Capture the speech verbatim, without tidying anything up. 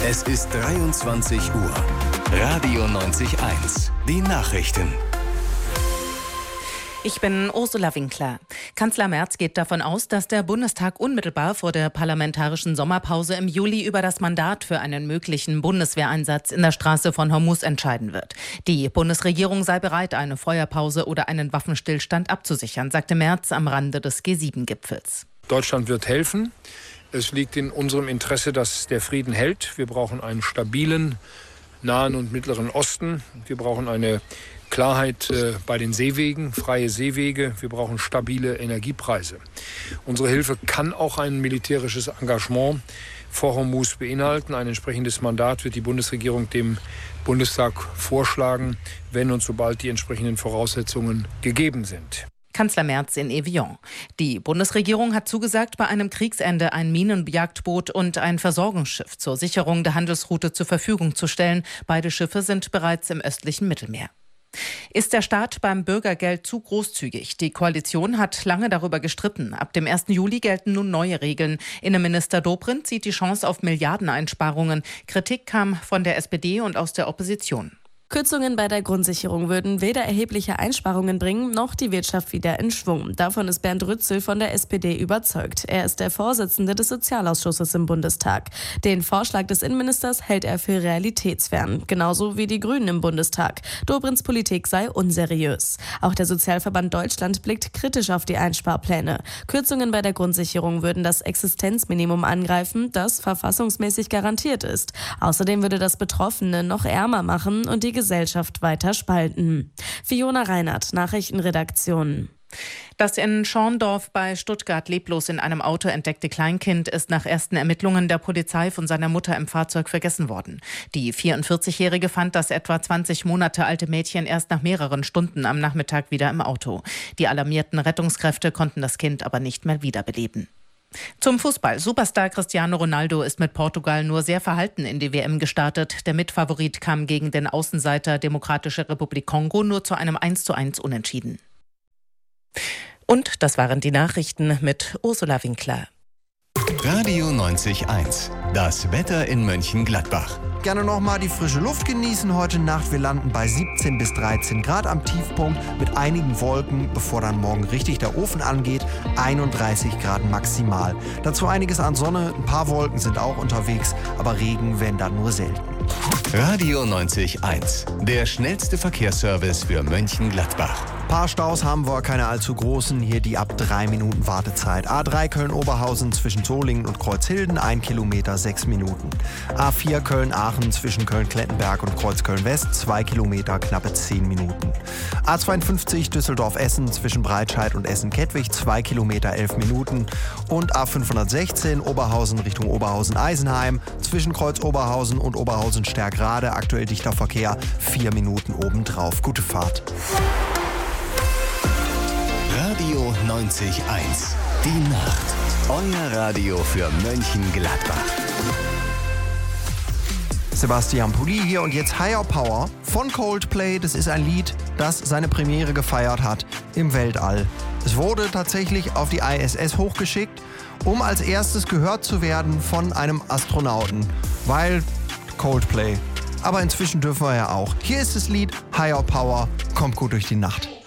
Es ist dreiundzwanzig Uhr. Radio neunzig Komma eins. Die Nachrichten. Ich bin Ursula Winkler. Kanzler Merz geht davon aus, dass der Bundestag unmittelbar vor der parlamentarischen Sommerpause im Juli über das Mandat für einen möglichen Bundeswehreinsatz in der Straße von Hormuz entscheiden wird. Die Bundesregierung sei bereit, eine Feuerpause oder einen Waffenstillstand abzusichern, sagte Merz am Rande des G sieben Gipfels. Deutschland wird helfen. Es liegt in unserem Interesse, dass der Frieden hält. Wir brauchen einen stabilen Nahen und Mittleren Osten. Wir brauchen eine Klarheit äh, bei den Seewegen, freie Seewege. Wir brauchen stabile Energiepreise. Unsere Hilfe kann auch ein militärisches Engagement vor Hormuz beinhalten. Ein entsprechendes Mandat wird die Bundesregierung dem Bundestag vorschlagen, wenn und sobald die entsprechenden Voraussetzungen gegeben sind. Kanzler Merz in Evian. Die Bundesregierung hat zugesagt, bei einem Kriegsende ein Minenjagdboot und ein Versorgungsschiff zur Sicherung der Handelsroute zur Verfügung zu stellen. Beide Schiffe sind bereits im östlichen Mittelmeer. Ist der Staat beim Bürgergeld zu großzügig? Die Koalition hat lange darüber gestritten. Ab dem ersten Juli gelten nun neue Regeln. Innenminister Dobrindt sieht die Chance auf Milliardeneinsparungen. Kritik kam von der S P D und aus der Opposition. Kürzungen bei der Grundsicherung würden weder erhebliche Einsparungen bringen, noch die Wirtschaft wieder in Schwung. Davon ist Bernd Rützel von der S P D überzeugt. Er ist der Vorsitzende des Sozialausschusses im Bundestag. Den Vorschlag des Innenministers hält er für realitätsfern. Genauso wie die Grünen im Bundestag. Dobrindts Politik sei unseriös. Auch der Sozialverband Deutschland blickt kritisch auf die Einsparpläne. Kürzungen bei der Grundsicherung würden das Existenzminimum angreifen, das verfassungsmäßig garantiert ist. Außerdem würde das Betroffene noch ärmer machen und die Gesellschaft weiter spalten. Fiona Reinhardt, Nachrichtenredaktion. Das in Schorndorf bei Stuttgart leblos in einem Auto entdeckte Kleinkind ist nach ersten Ermittlungen der Polizei von seiner Mutter im Fahrzeug vergessen worden. Die vierundvierzigjährige fand das etwa zwanzig Monate alte Mädchen erst nach mehreren Stunden am Nachmittag wieder im Auto. Die alarmierten Rettungskräfte konnten das Kind aber nicht mehr wiederbeleben. Zum Fußball. Superstar Cristiano Ronaldo ist mit Portugal nur sehr verhalten in die W M gestartet. Der Mitfavorit kam gegen den Außenseiter Demokratische Republik Kongo nur zu einem eins zu eins Unentschieden. Und das waren die Nachrichten mit Ursula Winkler. Radio neunzig Komma eins. Das Wetter in Mönchengladbach. Gerne noch mal die frische Luft genießen heute Nacht. Wir landen bei siebzehn bis dreizehn Grad am Tiefpunkt mit einigen Wolken, bevor dann morgen richtig der Ofen angeht. einunddreißig Grad maximal. Dazu einiges an Sonne, ein paar Wolken sind auch unterwegs, aber Regen wenn dann nur selten. Radio neunzig Komma eins. Der schnellste Verkehrsservice für Mönchengladbach. Ein paar Staus haben wir, keine allzu großen. Hier die ab drei Minuten Wartezeit. A drei Köln-Oberhausen zwischen Solingen und Kreuzhilden, ein Kilometer, sechs Minuten. A vier Köln-Aachen zwischen Köln-Klettenberg und Kreuzköln-West, zwei Kilometer, knappe zehn Minuten. A zweiundfünfzig Düsseldorf-Essen zwischen Breitscheid und Essen-Kettwig, zwei Kilometer, elf Minuten. Und A fünfhundertsechzehn Oberhausen Richtung Oberhausen-Eisenheim zwischen Kreuz-Oberhausen und Oberhausen-Stärkrade, aktuell dichter Verkehr, vier Minuten obendrauf. Gute Fahrt. Radio neunzig Komma eins. Die Nacht. Euer Radio für Mönchengladbach. Sebastian Pulli hier und jetzt Higher Power von Coldplay. Das ist ein Lied, das seine Premiere gefeiert hat im Weltall. Es wurde tatsächlich auf die I S S hochgeschickt, um als erstes gehört zu werden von einem Astronauten. Weil Coldplay. Aber inzwischen dürfen wir ja auch. Hier ist das Lied Higher Power. Kommt gut durch die Nacht.